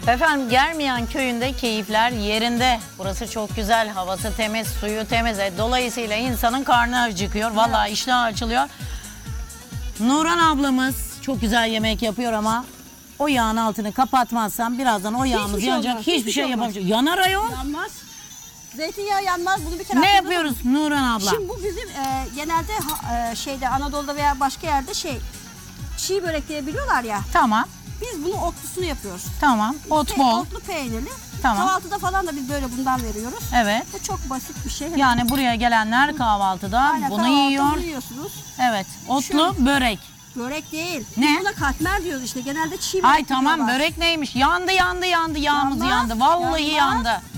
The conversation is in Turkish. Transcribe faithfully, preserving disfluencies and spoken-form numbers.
Efendim Germiyan köyünde keyifler yerinde. Burası çok güzel, havası temiz, suyu temiz. Dolayısıyla insanın karnı acıkıyor. Vallahi iştah açılıyor. Nurhan ablamız çok güzel yemek yapıyor ama o yağın altını kapatmazsam birazdan o yağımız şey yanacak. olmaz, Hiçbir, hiçbir şey şey olmaz. yapamayacak. Yanar ayol. Yanmaz. Zeytinyağı yanmaz. Bunu bir kere Ne aklınıza- yapıyoruz Nurhan abla? Şimdi bu bizim e, genelde ha- e, şeyde Anadolu'da veya başka yerde şey çiğ börek diye biliyorlar ya. Tamam, Biz bunu otlusunu yapıyoruz. tamam. Ot Pe- bol. Otlu peynirli. Tamam. Kahvaltıda falan da biz böyle bundan veriyoruz. Evet. Bu çok basit bir şey. Yani buraya gelenler kahvaltıda Aynen, bunu kahvaltıda yiyor. bunu yiyorsunuz. Evet. Otlu Şöyle. börek. Börek değil. Ne? Biz buna katmer diyoruz işte. Genelde çiğ börek Ay tamam, diyorlar. börek neymiş? Yandı yandı yandı yağımız Yanmaz, yandı. Vallahi yanmaz. yandı.